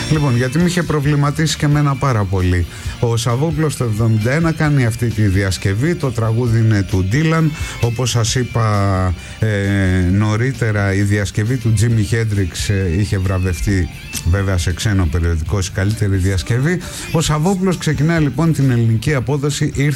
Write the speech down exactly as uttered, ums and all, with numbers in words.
Λοιπόν, γιατί με είχε προβληματίσει και εμένα πάρα πολύ. Ο Σαββόπουλος το εβδομήντα ένα κάνει αυτή τη διασκευή. Το τραγούδι είναι του Ντίλαν. Όπως σας είπα ε, νωρίτερα, η διασκευή του Τζίμι Χέντριξ ε, είχε βραβευτεί βέβαια σε ξένο περιοδικό η καλύτερη διασκευή. Ο Σαββόπουλος ξεκινάει λοιπόν την ελληνική απόδοση. Ήρθε